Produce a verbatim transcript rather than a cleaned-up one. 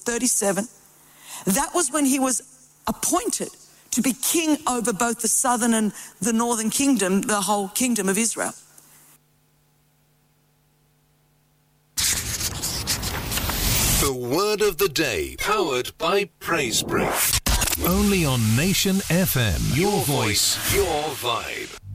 thirty-seven. That was when he was appointed to be king over both the southern and the northern kingdom, the whole kingdom of Israel. The word of the day, powered by Praise Break. Only on Nation F M. Your voice, your vibe.